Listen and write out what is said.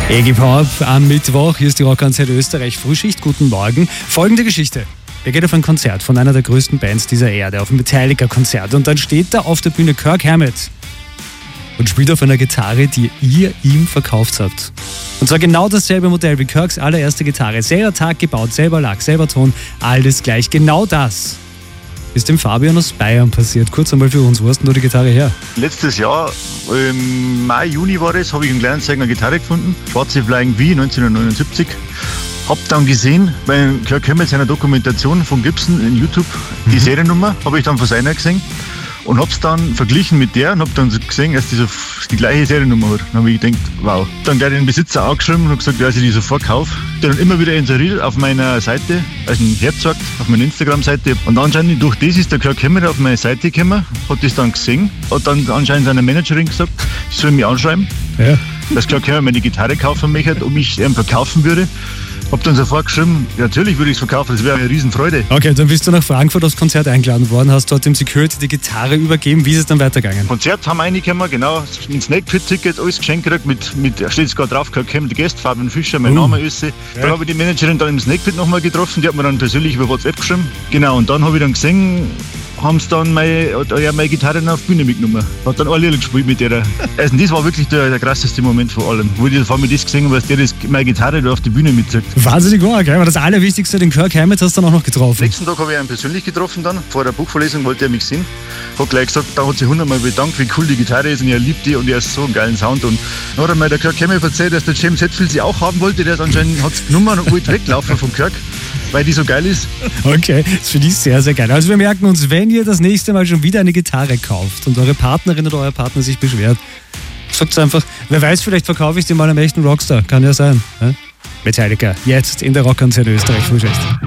Iggy Pop am Mittwoch. Hier ist die Rockkonzert Österreich Frühschicht. Guten Morgen. Folgende Geschichte. Er geht auf ein Konzert von einer der größten Bands dieser Erde, auf ein Metallica-Konzert. Und dann steht da auf der Bühne Kirk Hammett und spielt auf einer Gitarre, die ihr ihm verkauft habt. Und zwar genau dasselbe Modell wie Kirks allererste Gitarre. Selber Tag gebaut, selber Lack, selber Ton, alles gleich. Genau das ist dem Fabian aus Bayern passiert. Kurz einmal für uns, wo hast denn du die Gitarre her? Letztes Jahr, im Mai, Juni war das, habe ich in Kleinanzeigen eine Gitarre gefunden. Schwarze Flying V 1979. Hab dann gesehen, bei Kirk Hammett seiner Dokumentation von Gibson in YouTube, die Seriennummer, habe ich dann von seiner gesehen. Und hab's dann verglichen mit der und hab dann gesehen, dass die gleiche Seriennummer hat. Dann habe ich gedacht, wow. Dann gleich den Besitzer angeschrieben und hab gesagt, dass ich die sofort kaufe. Dann immer wieder inseriert auf meiner Seite, also ein Herz sagt, auf meiner Instagram-Seite. Und anscheinend durch das ist der Kirk Hammett auf meine Seite gekommen, hat das dann gesehen, hat dann anscheinend seiner Managerin gesagt, ich soll mich anschreiben, dass Kirk Hammett meine Gitarre kaufen möchte, ob ich ihm verkaufen würde. Hab dann sofort geschrieben, ja, natürlich würde ich es verkaufen, das wäre eine Riesenfreude. Okay, dann bist du nach Frankfurt aufs Konzert eingeladen worden, hast dort dem Security die Gitarre übergeben. Wie ist es dann weitergegangen? Konzert haben wir reingekommen, genau, ein Snake-Pit-Ticket, alles geschenkt gekriegt, da steht es gerade drauf, Kirk Hammett, Gäste, Fabian Fischer, mein Name ist sie. Ja. Dann habe ich die Managerin dann im Snake-Pit nochmal getroffen, die hat mir dann persönlich über WhatsApp geschrieben. Genau, und dann habe ich dann gesehen, haben sie dann meine Gitarre auf die Bühne mitgenommen. Hat dann alle gespielt mit der. Also das war wirklich der krasseste Moment von allem. Wo ich vor allem das gesehen habe, dass meine Gitarre da auf die Bühne mitzieht. Wahnsinnig arg, aber das Allerwichtigste, den Kirk Hammett hast du dann auch noch getroffen. Nächsten Tag habe ich ihn persönlich getroffen dann. Vor der Buchvorlesung wollte er mich sehen. Hat gleich gesagt, da hat sich 100-mal bedankt, wie cool die Gitarre ist und er liebt die und er ist so einen geilen Sound. Und dann hat er mir der Kirk Hammett erzählt, dass der James Hetfield sie auch haben wollte. Der ist anscheinend hat es genommen und wollte weglaufen vom Kirk, weil die so geil ist. Okay, das finde ich sehr, sehr geil. Also wir merken uns, wenn ihr das nächste Mal schon wieder eine Gitarre kauft und eure Partnerin oder euer Partner sich beschwert, sagt einfach, wer weiß, vielleicht verkaufe ich dir mal einem echten Rockstar. Kann ja sein. Metallica, jetzt in der Rockkonzert Österreich Frühschicht.